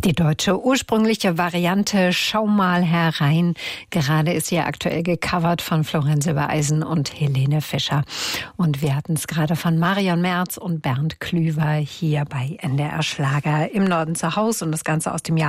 Die deutsche ursprüngliche Variante Schau mal herein. Gerade ist sie aktuell gecovert von Florian Silbereisen und Helene Fischer. Und wir hatten es gerade von Marion Merz und Bernd Klüver hier bei NDR Schlager im Norden zu Hause. Und das Ganze aus dem Jahr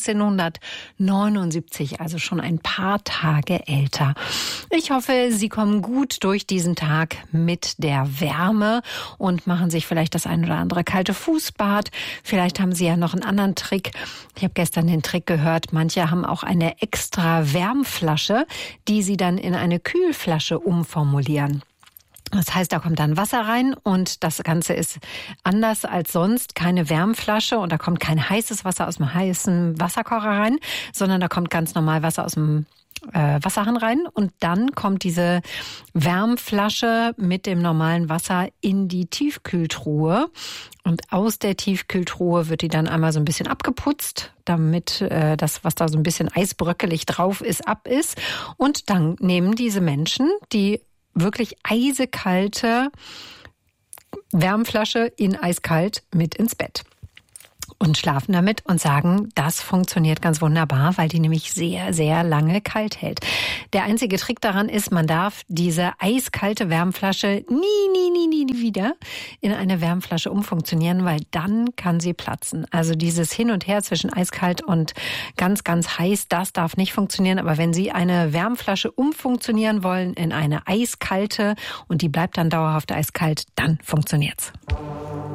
1979, also schon ein paar Tage älter. Ich hoffe, Sie kommen gut durch diesen Tag mit der Wärme und machen sich vielleicht das ein oder andere kalte Fußbad. Vielleicht haben Sie ja noch einen anderen Trick. Ich habe gestern den Trick gehört, manche haben auch eine extra Wärmflasche, die sie dann in eine Kühlflasche umformulieren. Das heißt, da kommt dann Wasser rein und das Ganze ist anders als sonst. Keine Wärmflasche und da kommt kein heißes Wasser aus dem heißen Wasserkocher rein, sondern da kommt ganz normal Wasser aus dem Wasserhahn rein und dann kommt diese Wärmflasche mit dem normalen Wasser in die Tiefkühltruhe und aus der Tiefkühltruhe wird die dann einmal so ein bisschen abgeputzt, damit das, was da so ein bisschen eisbröckelig drauf ist, ab ist. Und dann nehmen diese Menschen die wirklich eisekalte Wärmflasche in eiskalt mit ins Bett und schlafen damit und sagen, das funktioniert ganz wunderbar, weil die nämlich sehr, sehr lange kalt hält. Der einzige Trick daran ist, man darf diese eiskalte Wärmflasche nie wieder in eine Wärmflasche umfunktionieren, weil dann kann sie platzen. Also dieses Hin und Her zwischen eiskalt und ganz, ganz heiß, das darf nicht funktionieren. Aber wenn Sie eine Wärmflasche umfunktionieren wollen in eine eiskalte und die bleibt dann dauerhaft eiskalt, dann funktioniert's.